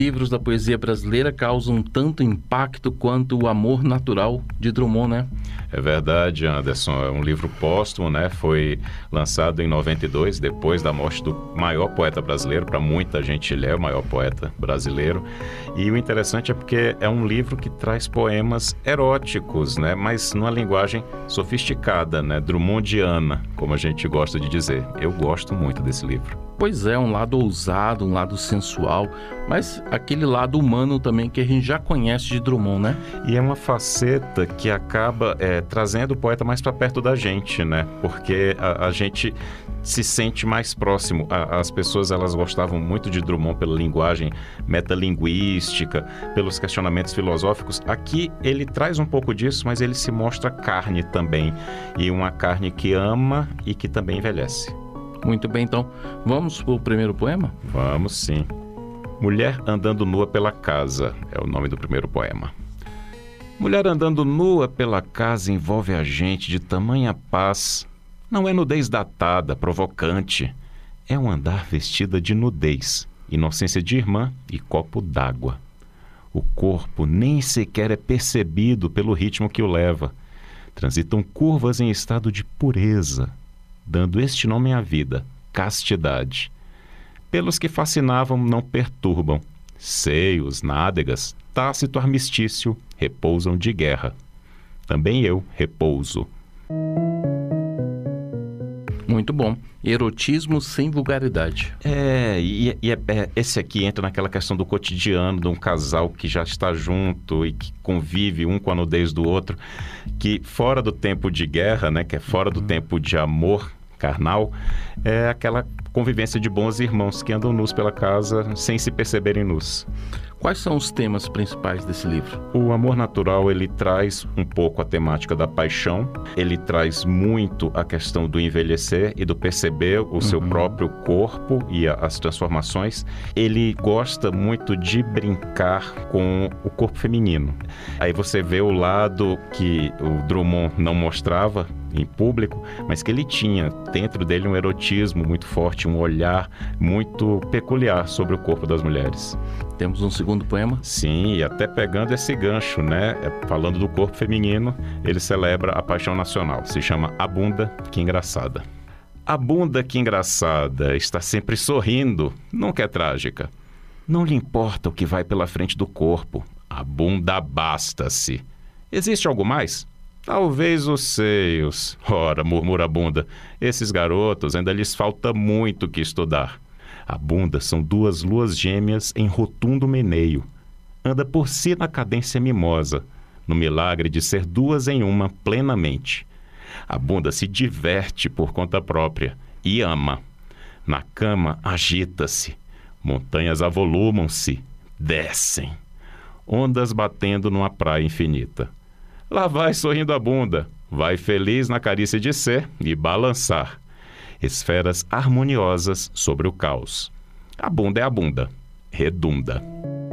Livros da poesia brasileira causam tanto impacto quanto o Amor Natural de Drummond, né? É verdade, Anderson. É um livro póstumo, né? Foi lançado em 92, depois da morte do maior poeta brasileiro. Para muita gente ele é o maior poeta brasileiro. E o interessante é porque é um livro que traz poemas eróticos, né? Mas numa linguagem sofisticada, né? Drummondiana, como a gente gosta de dizer. Eu gosto muito desse livro. Pois é, um lado ousado, um lado sensual, mas aquele lado humano também que a gente já conhece de Drummond, né? E é uma faceta que acaba trazendo o poeta mais para perto da gente, né? Porque a gente se sente mais próximo. As pessoas, elas gostavam muito de Drummond pela linguagem metalinguística, pelos questionamentos filosóficos. Aqui ele traz um pouco disso, mas ele se mostra carne também. E uma carne que ama e que também envelhece. Muito bem, então, vamos para o primeiro poema? Vamos sim. Mulher andando nua pela casa é o nome do primeiro poema. Mulher andando nua pela casa envolve a gente de tamanha paz. Não é nudez datada, provocante. É um andar vestida de nudez, inocência de irmã e copo d'água. O corpo nem sequer é percebido pelo ritmo que o leva. Transitam curvas em estado de pureza, dando este nome à vida, castidade. Pelos que fascinavam não perturbam. Seios, nádegas, tácito armistício, repousam de guerra. Também eu repouso. Muito bom. Erotismo sem vulgaridade. Esse aqui entra naquela questão do cotidiano, de um casal que já está junto e que convive um com a nudez do outro, que fora do tempo de guerra, né, que é fora do tempo de amor carnal, é aquela convivência de bons irmãos que andam nus pela casa sem se perceberem nus. Quais são os temas principais desse livro? O Amor Natural, ele traz um pouco a temática da paixão, ele traz muito a questão do envelhecer e do perceber o seu próprio corpo e as transformações. Ele gosta muito de brincar com o corpo feminino. Aí você vê o lado que o Drummond não mostrava em público, mas que ele tinha dentro dele um erotismo muito forte, um olhar muito peculiar sobre o corpo das mulheres. Temos um segundo poema? Sim, e até pegando esse gancho, né? Falando do corpo feminino, ele celebra a paixão nacional. Se chama A Bunda, que engraçada. A bunda, que engraçada, está sempre sorrindo, nunca é trágica. Não lhe importa o que vai pela frente do corpo. A bunda basta-se. Existe algo mais? Talvez os seios. Ora, murmura a bunda, esses garotos ainda lhes falta muito que estudar. A bunda são duas luas gêmeas em rotundo meneio. Anda por si na cadência mimosa, no milagre de ser duas em uma plenamente. A bunda se diverte por conta própria e ama. Na cama agita-se. Montanhas avolumam-se, descem. Ondas batendo numa praia infinita. Lá vai sorrindo a bunda, vai feliz na carícia de ser e balançar. Esferas harmoniosas sobre o caos. A bunda é a bunda, redunda.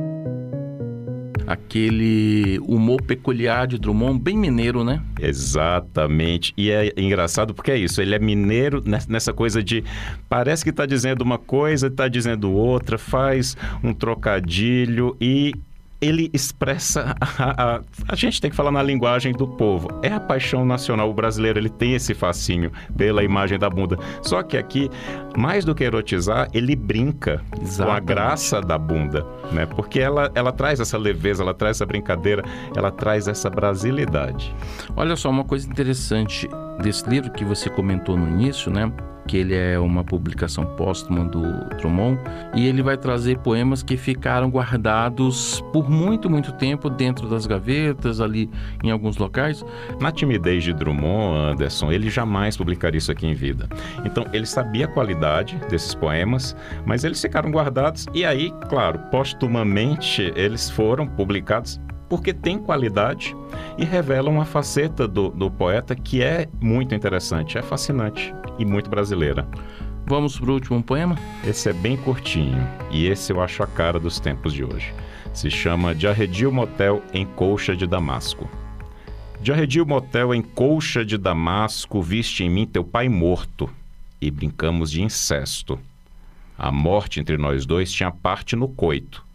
Aquele humor peculiar de Drummond, bem mineiro, né? Exatamente. E é engraçado porque é isso, ele é mineiro nessa coisa de... Parece que está dizendo uma coisa, está dizendo outra, faz um trocadilho e... Ele expressa, a gente tem que falar na linguagem do povo. É a paixão nacional. O brasileiro, ele tem esse fascínio pela imagem da bunda. Só que aqui, mais do que erotizar, ele brinca com a graça da bunda, né? Porque ela traz essa leveza, ela traz essa brincadeira, ela traz essa brasilidade. Olha só, uma coisa interessante desse livro que você comentou no início, né? Que ele é uma publicação póstuma do Drummond, e ele vai trazer poemas que ficaram guardados por muito, muito tempo dentro das gavetas, ali em alguns locais. Na timidez de Drummond, Anderson, ele jamais publicaria isso aqui em vida. Então, ele sabia a qualidade desses poemas, mas eles ficaram guardados, e aí, claro, postumamente, eles foram publicados porque tem qualidade e revela uma faceta do poeta que é muito interessante, é fascinante e muito brasileira. Vamos para o último poema? Esse é bem curtinho e esse eu acho a cara dos tempos de hoje. Se chama De Arredio Motel em Colcha de Damasco. De arredio motel em colcha de Damasco, viste em mim teu pai morto, e brincamos de incesto. A morte entre nós dois tinha parte no coito.